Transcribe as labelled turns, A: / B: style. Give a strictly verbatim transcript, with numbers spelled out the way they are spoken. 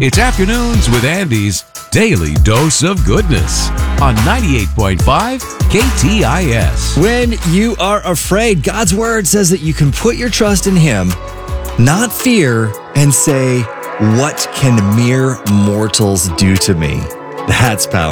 A: It's Afternoons with Andy's Daily Dose of Goodness on ninety-eight point five K T I S.
B: When you are afraid, God's word says that you can put your trust in Him, not fear, and say, "What can mere mortals do to me?" That's power.